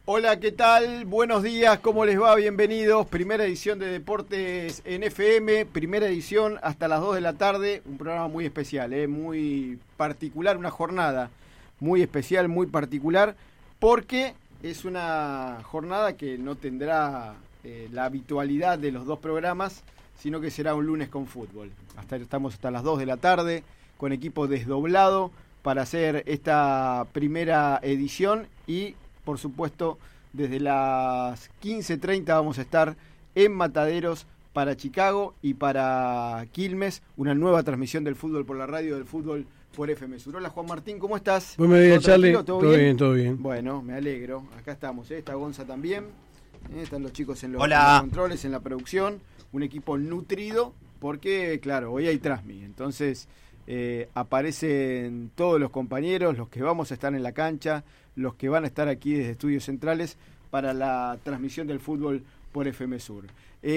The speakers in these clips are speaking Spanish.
Hola, ¿qué tal? Buenos días, ¿cómo les va? Bienvenidos. Primera edición de Deportes en FM, primera edición hasta las 2 de la tarde. Un programa muy especial, muy particular, una jornada muy especial, muy particular, porque es una jornada que no tendrá la habitualidad de los dos programas, sino que será un lunes con fútbol. Estamos hasta las 2 de la tarde con equipo desdoblado para hacer esta primera edición y, por supuesto, desde las 15:30 vamos a estar en Mataderos para Chicago y para Quilmes, una nueva transmisión del fútbol por la radio, del fútbol por FM Sur. Hola, Juan Martín, ¿cómo estás? Buen día, Charlie. ¿Todo bien? Todo bien. Bueno, me alegro. Acá estamos, está Gonza también. Están los chicos en los controles, en la producción. Un equipo nutrido porque, claro, hoy hay Trasmi. Entonces aparecen todos los compañeros, los que vamos a estar en la cancha, los que van a estar aquí desde Estudios Centrales para la transmisión del fútbol por FM Sur.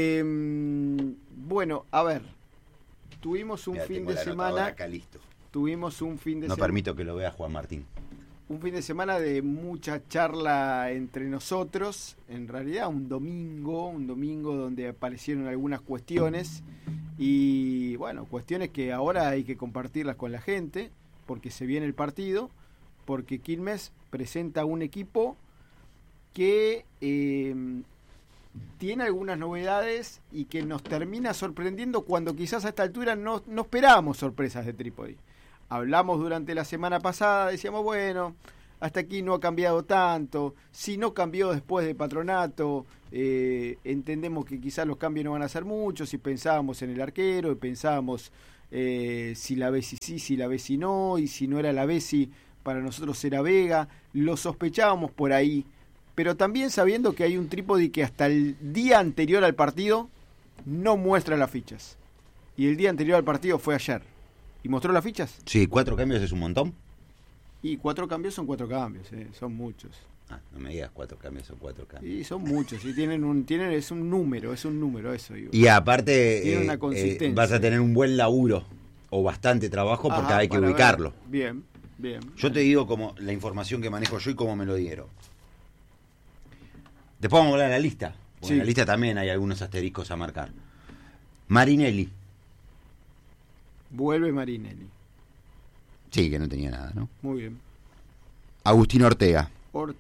Bueno, a ver, tuvimos un fin de semana. Acá listo. Tuvimos un fin de No semana. permito que lo vea Juan Martín. Un fin de semana de mucha charla entre nosotros, en realidad un domingo donde aparecieron algunas cuestiones y bueno, cuestiones que ahora hay que compartirlas con la gente, porque se viene el partido, porque Quilmes presenta un equipo que tiene algunas novedades y que nos termina sorprendiendo cuando quizás a esta altura no esperábamos sorpresas de Trípodi. Hablamos durante la semana pasada, decíamos, bueno, hasta aquí no ha cambiado tanto, si no cambió después de Patronato, entendemos que quizás los cambios no van a ser muchos, si pensábamos en el arquero, y pensábamos si la Bessi sí, si la Bessi no, y si no era la Bessi, para nosotros era Vega, lo sospechábamos por ahí, pero también sabiendo que hay un Trípodi que hasta el día anterior al partido no muestra las fichas, y el día anterior al partido fue ayer. ¿Y mostró las fichas? Sí, 4 cambios es un montón. Y 4 cambios son 4 cambios, son muchos. No me digas 4 cambios son 4 cambios. Y son muchos, y es un número eso. Digo. Y aparte tiene una consistencia. Vas a tener un buen laburo o bastante trabajo porque hay que ubicarlo. Ver. Bien. Yo te digo como la información que manejo yo y cómo me lo dieron. Después vamos a hablar de la lista. Sí. En la lista también hay algunos asteriscos a marcar. Marinelli. Vuelve Marinelli. Sí, que no tenía nada, ¿no? Muy bien. Agustín Ortega.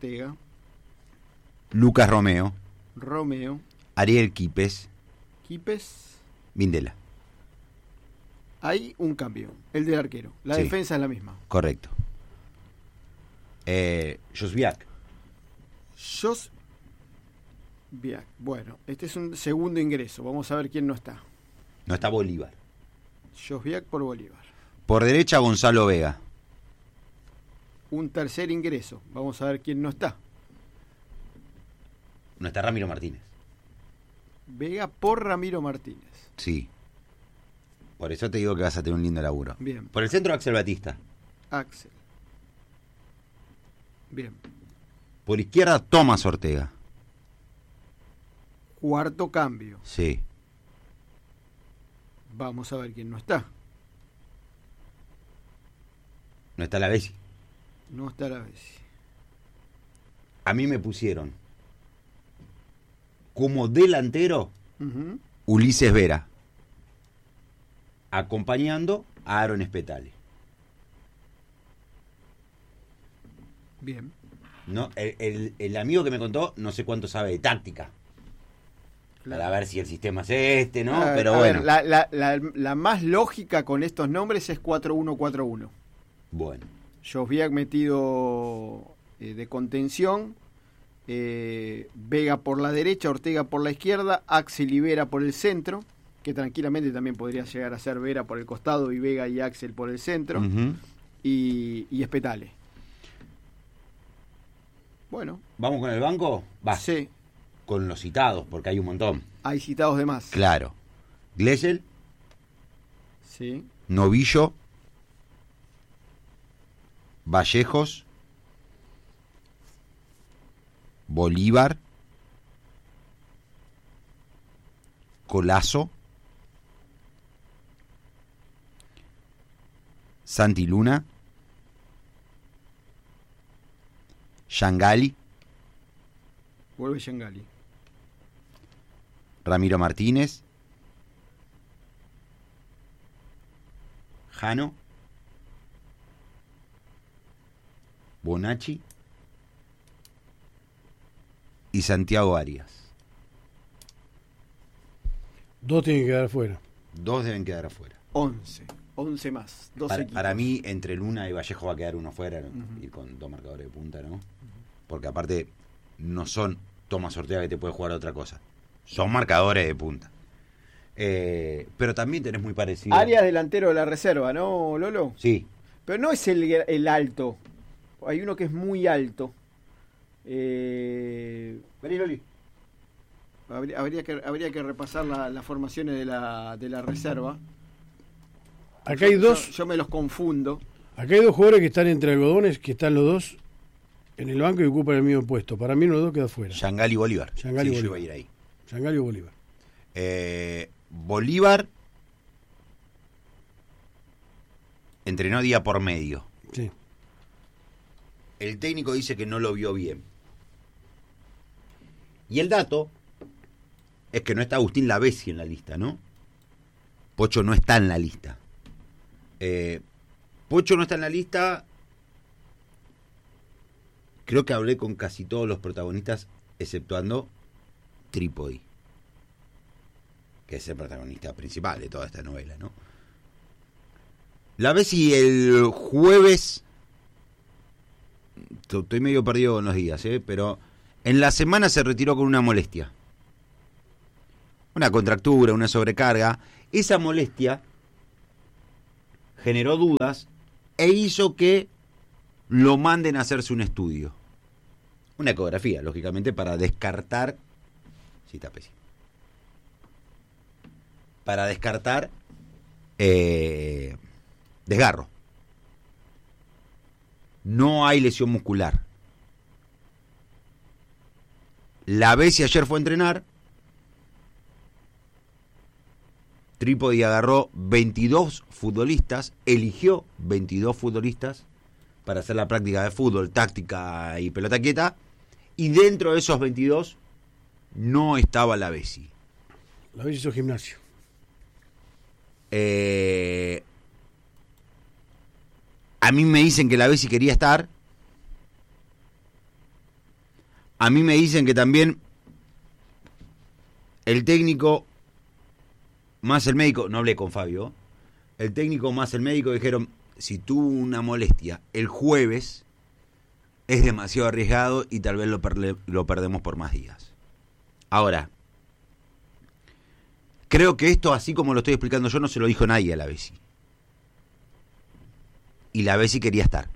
Lucas Romeo. Ariel Quipes. Vindela. Hay un cambio, el del arquero. La defensa es la misma. Correcto. Josviak. Bueno, este es un segundo ingreso. Vamos a ver quién no está. No está Bolívar. Josviak por Bolívar. Por derecha, Gonzalo Vega. Un tercer ingreso. Vamos a ver quién no está. No está Ramiro Martínez. Vega por Ramiro Martínez. Sí. Por eso te digo que vas a tener un lindo laburo. Bien. Por el centro, Axel Batista. Bien. Por izquierda, Tomás Ortega. Cuarto cambio. Sí. Vamos a ver quién no está. No está la Bessi. No está la Bessi. A mí me pusieron como delantero Ulises Vera, acompañando a Aaron Espetale. Bien. No, el amigo que me contó no sé cuánto sabe de táctica. Claro. Para ver si el sistema es este, ¿no? Pero bueno. La más lógica con estos nombres es 4-1-4-1. Bueno. Josviak metido de contención, Vega por la derecha, Ortega por la izquierda, Axel y Vera por el centro, que tranquilamente también podría llegar a ser Vera por el costado y Vega y Axel por el centro, y Espetale. Bueno. ¿Vamos con el banco? Va. Sí. Con los citados, porque hay un montón. Hay citados de más. Claro. Glesel. Sí. Novillo. Vallejos. Bolívar. Colazo. Santi Luna. Shangali. Vuelve Yangali. Ramiro Martínez. Jano. Bonacci. Y Santiago Arias. 2 tienen que quedar afuera. 2 deben quedar afuera. 11 más. 12 para mí, entre Luna y Vallejo va a quedar uno afuera, ir con 2 marcadores de punta, ¿no? Porque aparte no son Tomás Ortega que te puede jugar otra cosa. Son marcadores de punta. Pero también tenés muy parecido. Arias delantero de la reserva, ¿no, Lolo? Sí. Pero no es el alto. Hay uno que es muy alto. Vení, Loli. Habría que repasar las formaciones de la reserva. Acá hay dos. Yo me los confundo. Acá hay 2 jugadores que están entre algodones, que están los dos en el banco y ocupan el mismo puesto. Para mí, uno de los 2 queda afuera. Yangali y Bolívar. Yangali y Bolívar. Bolívar. Yo iba a ir ahí. Yangali y Bolívar. Bolívar entrenó día por medio. Sí. El técnico dice que no lo vio bien. Y el dato es que no está Agustín Lavesi en la lista, ¿no? Pocho no está en la lista. Pocho no está en la lista. Creo que hablé con casi todos los protagonistas, exceptuando Trípodi, que es el protagonista principal de toda esta novela, ¿no? Lavesi el jueves, estoy medio perdido con los días, pero en la semana se retiró con una molestia. Una contractura, una sobrecarga. Esa molestia generó dudas e hizo que lo manden a hacerse un estudio. Una ecografía, lógicamente, para descartar... Sí, está pésimo. Para descartar desgarro. No hay lesión muscular. Lavesi ayer fue a entrenar. Trípodi agarró 22 futbolistas, eligió 22 futbolistas para hacer la práctica de fútbol, táctica y pelota quieta, y dentro de esos 22 no estaba Lavesi. Lavesi hizo gimnasio. A mí me dicen que Lavesi quería estar. A mí me dicen que también el técnico más el médico, no hablé con Fabio, el técnico más el médico dijeron, si tuvo una molestia el jueves, es demasiado arriesgado y tal vez lo perdemos por más días. Ahora, creo que esto, así como lo estoy explicando yo, no se lo dijo nadie a Lavesi. Y Lavesi quería estar.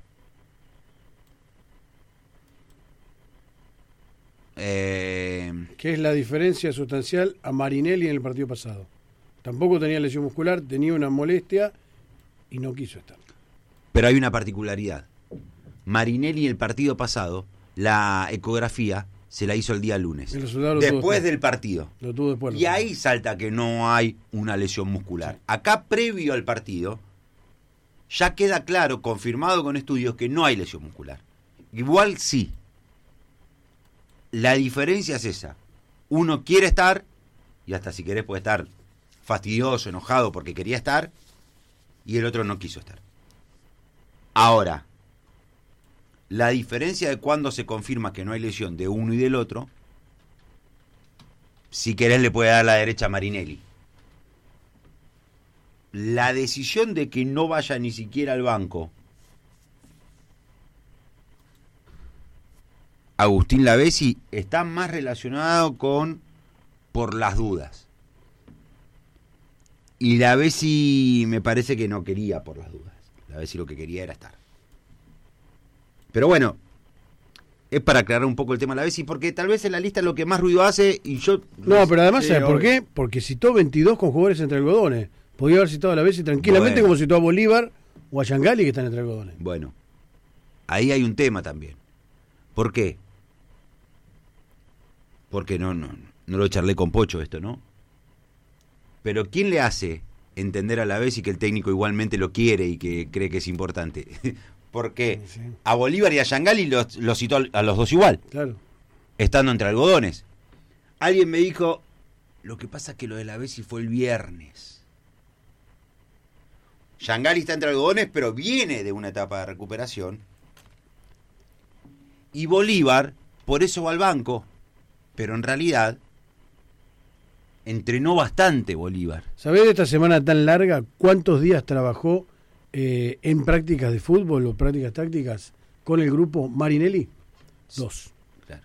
¿Qué es la diferencia sustancial a Marinelli en el partido pasado? Tampoco tenía lesión muscular, tenía una molestia y no quiso estar. Pero hay una particularidad. Marinelli el partido pasado, la ecografía se la hizo el día lunes. Después del partido. Lo tuvo después. Y ahí salta que no hay una lesión muscular. Sí. Acá, previo al partido, ya queda claro, confirmado con estudios, que no hay lesión muscular. Igual sí. La diferencia es esa. Uno quiere estar, y hasta si querés puede estar fastidioso, enojado porque quería estar, y el otro no quiso estar. Ahora, la diferencia de cuando se confirma que no hay lesión de uno y del otro, si querés le puede dar la derecha a Marinelli. La decisión de que no vaya ni siquiera al banco Agustín Lavesi está más relacionado con por las dudas. Y Lavesi me parece que no quería por las dudas. Lavesi lo que quería era estar. Pero bueno, es para aclarar un poco el tema de Lavesi, porque tal vez en la lista lo que más ruido hace y yo... No, pero además, ¿sabes por qué? Porque citó 22 con jugadores entre algodones. Podría haber citado a Lavesi tranquilamente, como citó a Bolívar o a Yangali, que están entre algodones. Bueno, ahí hay un tema también. ¿Por qué? Porque no lo charlé con Pocho esto, ¿no? Pero ¿quién le hace entender a Lavesi que el técnico igualmente lo quiere y que cree que es importante? Porque a Bolívar y a Yangali los citó a los dos igual. Claro. estando entre algodones. Alguien me dijo, lo que pasa es que lo de la Bessi fue el viernes. Yangali está entre algodones, pero viene de una etapa de recuperación. Y Bolívar, por eso va al banco, pero en realidad entrenó bastante Bolívar. ¿Sabés de esta semana tan larga cuántos días trabajó en prácticas de fútbol o prácticas tácticas con el grupo Marinelli? 2. Claro.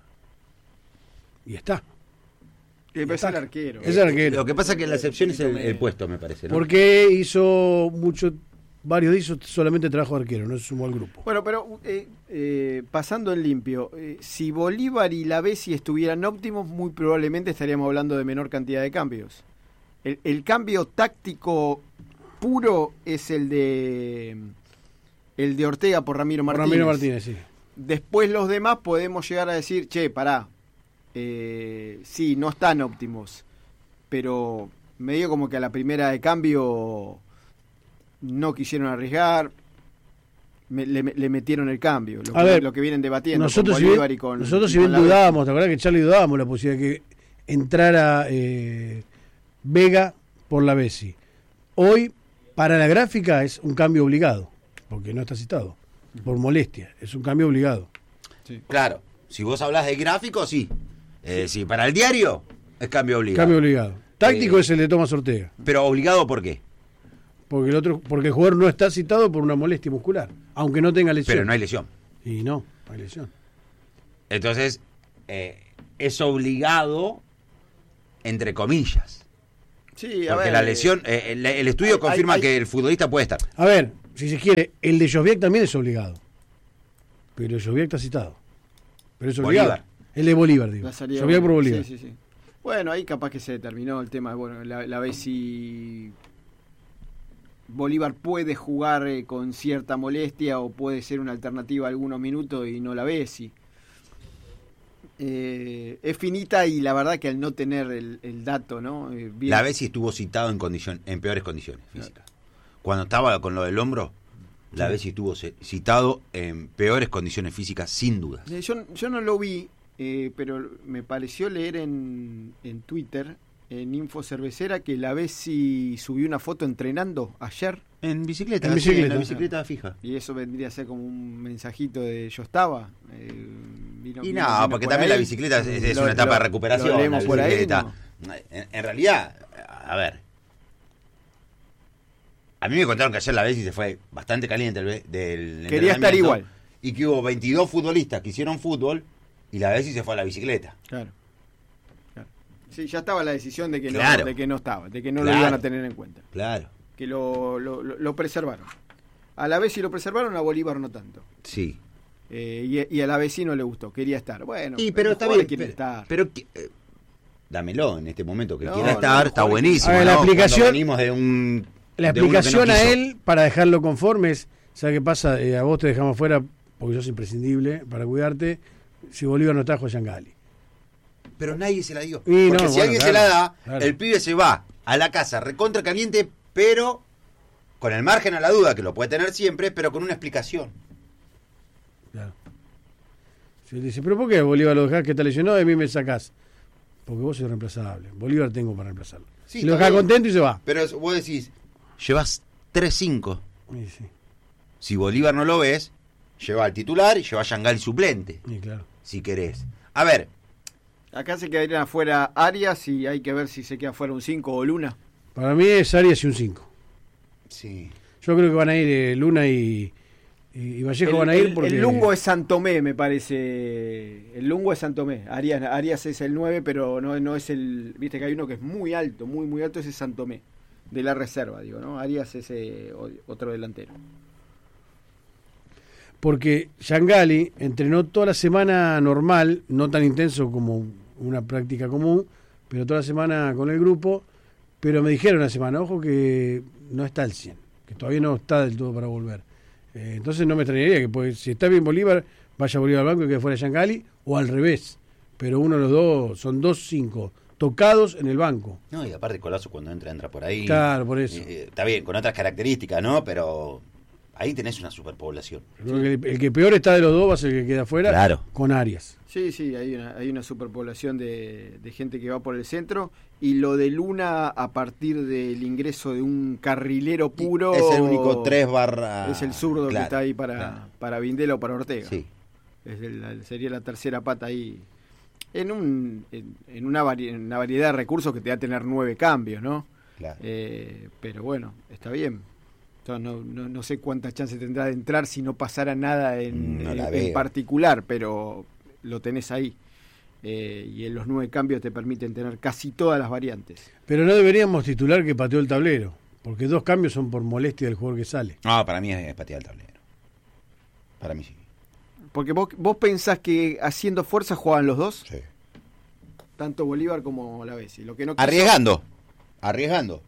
Y está. Es el arquero. Es el arquero. Lo que pasa es que la excepción es el puesto, me parece, ¿no? Porque hizo varios días solamente trabajo de arquero, no se sumó al grupo. Bueno, pero pasando en limpio, si Bolívar y la Bessi estuvieran óptimos, muy probablemente estaríamos hablando de menor cantidad de cambios. El cambio táctico puro es el de Ortega por Ramiro Martínez. Ramiro Martínez, sí. Después los demás podemos llegar a decir, che, pará, sí, no están óptimos, pero medio como que a la primera de cambio no quisieron arriesgar, le metieron el cambio, lo que vienen debatiendo nosotros, con Bolívar y con... Nosotros si bien dudábamos, ¿te acordás que Charlie dudábamos la posibilidad de que entrara Vega por la Bessi? Hoy, para la gráfica, es un cambio obligado, porque no está citado, por molestia, es un cambio obligado. Sí. Claro, si vos hablas de gráfico, sí. Sí, para el diario, es cambio obligado. Cambio obligado. Táctico es el de Tomás Ortega. Pero obligado, ¿por qué? Porque el jugador no está citado por una molestia muscular, aunque no tenga lesión. Pero no hay lesión. Y no hay lesión. Entonces, es obligado, entre comillas. Sí, porque la lesión, el estudio confirma que el futbolista puede estar. A ver, si se quiere, el de Joviak también es obligado. Pero Joviak está citado. Pero es obligado. Bolívar. El de Bolívar, digo. Joviak por Bolívar. Sí. Bueno, ahí capaz que se determinó el tema. Bueno, la vez si Bolívar puede jugar con cierta molestia o puede ser una alternativa algunos minutos y no la Bessi. Es finita y la verdad que al no tener el dato, ¿no? La Bessi estuvo citado en peores condiciones físicas. Cuando estaba con lo del hombro, la Bessi estuvo citado en peores condiciones físicas, sin duda. Yo no lo vi, pero me pareció leer en Twitter, en Info Cervecera, que la Bessi subió una foto entrenando ayer. En bicicleta, en la bicicleta fija. Y eso vendría a ser como un mensajito de yo estaba. Vino porque también la bicicleta es una etapa de recuperación. La bicicleta. En realidad, a ver. A mí me contaron que ayer la Bessi se fue bastante caliente del quería estar igual. Y que hubo 22 futbolistas que hicieron fútbol y la Bessi se fue a la bicicleta. Claro. Sí, ya estaba la decisión de que no estaba, de que no lo iban a tener en cuenta. Claro. Que lo preservaron. A la Bessi lo preservaron, a Bolívar no tanto. Sí. Y a la Bessi no le gustó, quería estar. Bueno, pero está bien. Quiere estar. Pero dámelo en este momento que quiera estar, está buenísimo. A ver, la explicación, venimos de la explicación a él para dejarlo conforme es, ¿sabes qué pasa? A vos te dejamos fuera porque sos imprescindible para cuidarte. Si Bolívar no trajo a Yangali. Pero nadie se la dio. Porque si alguien se la da, el pibe se va a la casa recontra caliente, pero con el margen a la duda, que lo puede tener siempre, pero con una explicación. Claro. Si él dice, ¿pero por qué Bolívar lo dejás que está lesionado y a mí me sacás? Porque vos sos reemplazable. Bolívar tengo para reemplazarlo. Sí, y lo dejás contento y se va. Pero vos decís, llevas 3-5. Sí. Si Bolívar no lo ves, lleva al titular y lleva a Yangali suplente. Sí, claro. Si querés. A ver. Acá se quedarían afuera Arias y hay que ver si se queda afuera un 5 o Luna. Para mí es Arias y un 5. Sí. Yo creo que van a ir Luna y Vallejo van a ir porque... El Lungo es Santomé, me parece. El Lungo es Santomé. Arias es el 9, pero no es el... Viste que hay uno que es muy alto, muy alto, ese es Santomé. De la reserva, digo, ¿no? Arias es otro delantero. Porque Yangali entrenó toda la semana normal, no tan intenso como una práctica común, pero toda la semana con el grupo, pero me dijeron la semana, ojo que no está al 100, que todavía no está del todo para volver. Entonces no me extrañaría que pues, si está bien Bolívar, vaya Bolívar al banco y quede fuera Yangali, o al revés, pero uno de los dos, son 2-5 tocados en el banco. No, y aparte Colazo cuando entra por ahí. Claro, por eso. Está bien, con otras características, ¿no? Pero Ahí tenés una superpoblación. Creo que el que peor está de los dos va a ser el que queda afuera, Claro. con Arias. Sí, hay una superpoblación de gente que va por el centro, y lo de Luna a partir del ingreso de un carrilero puro Es el único 3/. es el zurdo Claro, que está ahí claro. para Vindela o para Ortega. Sí. Sería la tercera pata ahí en una variedad de recursos que te va a tener 9 cambios, ¿no? Claro. Pero bueno, está bien. No sé cuántas chances tendrá de entrar si no pasara nada en veo. particular, pero lo tenés ahí. Y en los 9 cambios te permiten tener casi todas las variantes. Pero no deberíamos titular que pateó el tablero, porque 2 cambios son por molestia del jugador que sale. No, para mí es patear el tablero. Para mí sí. Porque vos pensás que haciendo fuerza jugaban los dos, Sí. tanto Bolívar como Lavezzi. Lo que no quiso- Arriesgando.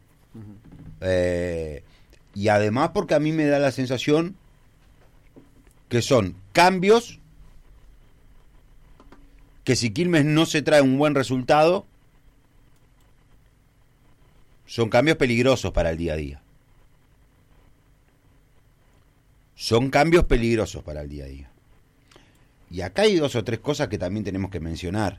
Y además porque a mí me da la sensación que son cambios que si Quilmes no se trae un buen resultado, son cambios peligrosos para el día a día. Son cambios peligrosos para el día a día. Y acá hay 2 o 3 cosas que también tenemos que mencionar.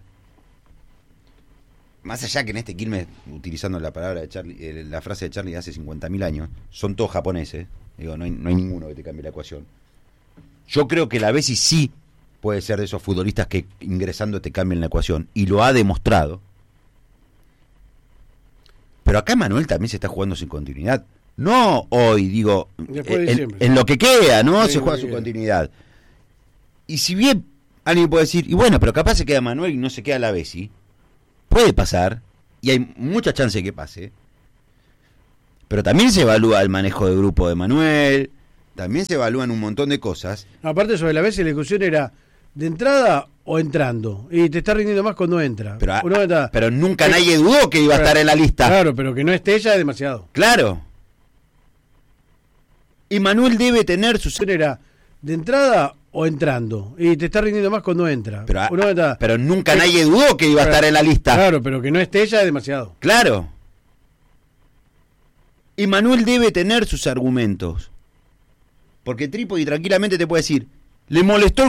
Más allá que en este Quilmes, utilizando la palabra de Charlie, la frase de Charlie de hace 50.000 años, son todos japoneses. Digo, no hay ninguno que te cambie la ecuación. Yo creo que la Bessi sí puede ser de esos futbolistas que ingresando te cambian la ecuación, y lo ha demostrado. Pero acá Manuel también se está jugando sin continuidad. No hoy, digo, Después de diciembre. en lo que queda, ¿no? Sí, Se juega lo que su queda. continuidad. Y si bien alguien puede decir, y bueno, pero capaz se queda Manuel y no se queda la Bessi, puede pasar, y hay mucha chance de que pase, pero también se evalúa el manejo de grupo de Manuel, también se evalúan un montón de cosas. Aparte, sobre la vez la discusión era de entrada o entrando, y te está rindiendo más cuando entra. Pero nunca nadie dudó que iba a estar en la lista. Claro, pero que no esté ella es demasiado. Claro. Y Manuel debe tener su... Era de entrada o entrando, y te está rindiendo más cuando entra. Pero nunca nadie dudó que iba a estar en la lista. Claro, pero que no esté ella es demasiado. Claro. Y Manuel debe tener sus argumentos. Porque Trípodi tranquilamente te puede decir, le molestó el